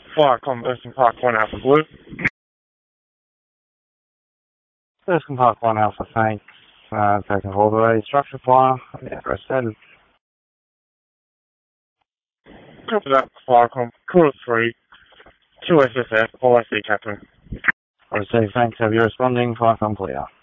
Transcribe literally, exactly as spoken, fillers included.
Viacom Erskine Park one Alpha Blue. Erskine Park one Alpha, thanks. Uh, taking hold of a structure fire. Yeah, rest headed. Copy that, Viacom. Call three. two S S F, all I see, Captain. I would say thanks, have you responding, Viacom clear.